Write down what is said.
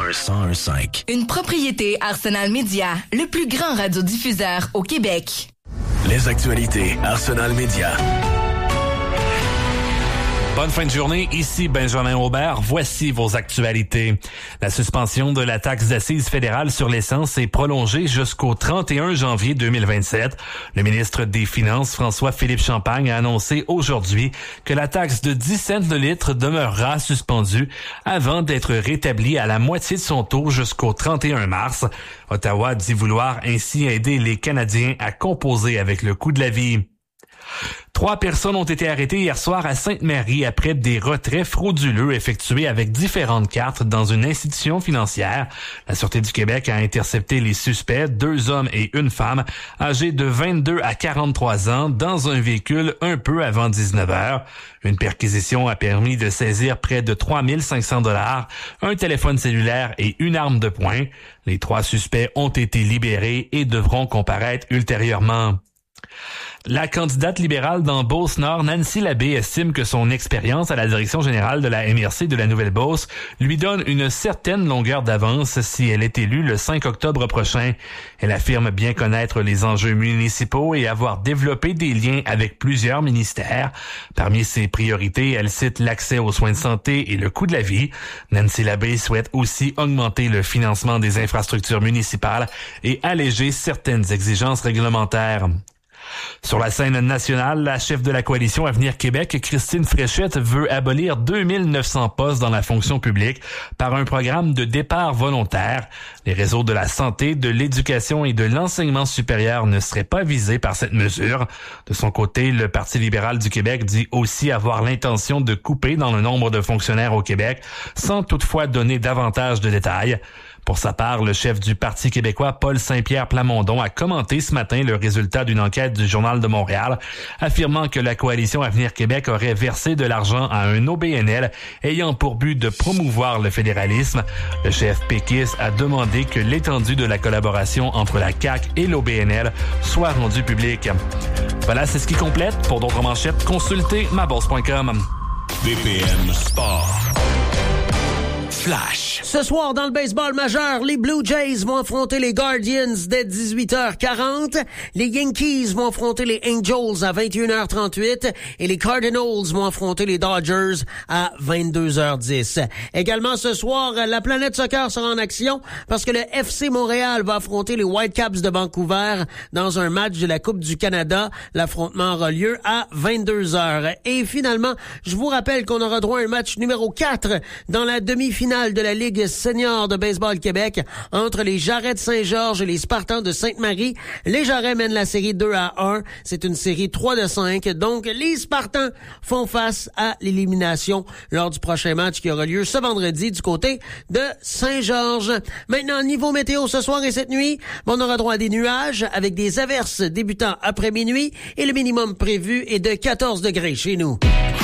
101.5. Une propriété Arsenal Media, le plus grand radiodiffuseur au Québec. Les actualités Arsenal Media. Bonne fin de journée, ici Benjamin Aubert. Voici vos actualités. La suspension de la taxe d'assises fédérale sur l'essence est prolongée jusqu'au 31 janvier 2027. Le ministre des Finances, François-Philippe Champagne, a annoncé aujourd'hui que la taxe de 10 cents le litre demeurera suspendue avant d'être rétablie à la moitié de son taux jusqu'au 31 mars. Ottawa dit vouloir ainsi aider les Canadiens à composer avec le coût de la vie. 3 personnes ont été arrêtées hier soir à Sainte-Marie après des retraits frauduleux effectués avec différentes cartes dans une institution financière. La Sûreté du Québec a intercepté les suspects, 2 hommes et une femme, âgés de 22 à 43 ans, dans un véhicule un peu avant 19 heures. Une perquisition a permis de saisir près de 3 500 $, un téléphone cellulaire et une arme de poing. Les 3 suspects ont été libérés et devront comparaître ultérieurement. La candidate libérale dans Beauce-Nord, Nancy Labbé, estime que son expérience à la direction générale de la MRC de la Nouvelle-Beauce lui donne une certaine longueur d'avance si elle est élue le 5 octobre prochain. Elle affirme bien connaître les enjeux municipaux et avoir développé des liens avec plusieurs ministères. Parmi ses priorités, elle cite l'accès aux soins de santé et le coût de la vie. Nancy Labbé souhaite aussi augmenter le financement des infrastructures municipales et alléger certaines exigences réglementaires. Sur la scène nationale, la chef de la coalition Avenir Québec, Christine Fréchette, veut abolir 2900 postes dans la fonction publique par un programme de départ volontaire. Les réseaux de la santé, de l'éducation et de l'enseignement supérieur ne seraient pas visés par cette mesure. De son côté, le Parti libéral du Québec dit aussi avoir l'intention de couper dans le nombre de fonctionnaires au Québec, sans toutefois donner davantage de détails. Pour sa part, le chef du Parti québécois, Paul Saint-Pierre Plamondon, a commenté ce matin le résultat d'une enquête du Journal de Montréal, affirmant que la coalition Avenir Québec aurait versé de l'argent à un OBNL ayant pour but de promouvoir le fédéralisme. Le chef péquiste a demandé que l'étendue de la collaboration entre la CAQ et l'OBNL soit rendue publique. Voilà, c'est ce qui complète. Pour d'autres manchettes, consultez mabosse.com. BPM Sport. Flash. Ce soir, dans le baseball majeur, les Blue Jays vont affronter les Guardians dès 18h40. Les Yankees vont affronter les Angels à 21h38. Et les Cardinals vont affronter les Dodgers à 22h10. Également ce soir, la planète soccer sera en action parce que le FC Montréal va affronter les Whitecaps de Vancouver dans un match de la Coupe du Canada. L'affrontement aura lieu à 22h. Et finalement, je vous rappelle qu'on aura droit à un match numéro 4 dans la demi-finale de la Ligue senior de baseball Québec entre les Jarrets de Saint-Georges et les Spartans de Sainte-Marie. Les Jarrets mènent la série 2-1. C'est une série 3-5. Donc, les Spartans font face à l'élimination lors du prochain match qui aura lieu ce vendredi du côté de Saint-Georges. Maintenant, niveau météo ce soir et cette nuit, on aura droit à des nuages avec des averses débutant après minuit et le minimum prévu est de 14 degrés chez nous.